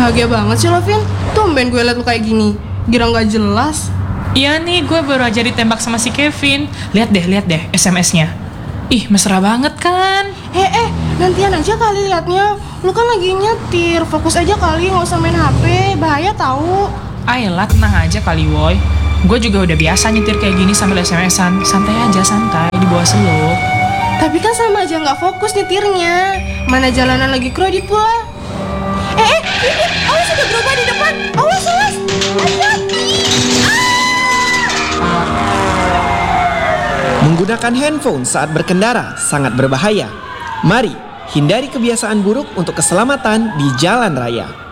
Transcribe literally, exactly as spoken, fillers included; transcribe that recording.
Bahagia banget sih lo, Vin. Tumben gue liat lo kayak gini. Girang gak jelas. Iya nih, gue baru aja ditembak sama si Kevin. Lihat deh, lihat deh S M S-nya. Ih, mesra banget kan? Eh, eh, nantian aja kali liatnya. Lu kan lagi nyetir, fokus aja kali, gak usah main H P. Bahaya tahu. Ayolah, tenang aja kali, woy. Gue juga udah biasa nyetir kayak gini sambil S M S-an. Santai aja, santai, di bawah seluk. Tapi kan sama aja gak fokus nyetirnya. Mana jalanan lagi kredit pula. Eh, eh, ini, awas udah berubah di depan. Awas, awas. Hati-hati. Menggunakan handphone saat berkendara sangat berbahaya. Mari hindari kebiasaan buruk untuk keselamatan di jalan raya.